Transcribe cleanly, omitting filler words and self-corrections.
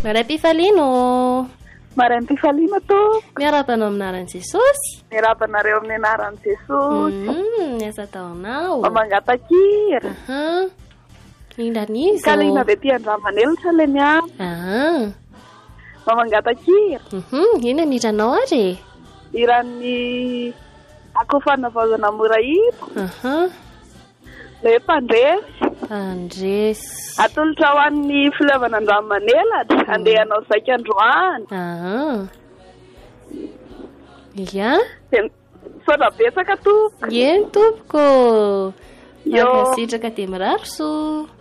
Maray-pifaliana. Maray-pifaliana to. Miarabanao aminaran'i Jesosy. Miarabanareo amin'ny anaran'i Jesosy. Niasa taonao. Mamangatakira. Indranizo. Kalina be ty Andramanelitra le miama. Mamangatakira. Ina niranao ary? Iran'ny akofana vaozana mora hita. Le mpandresy. Andresy. Atolotra ho an'ny filiavana Andramanelatra. Andehanao saika androany. Ia? Sodra betsaka tompoko. Eny tompoko. Makasitraka dia mirary so.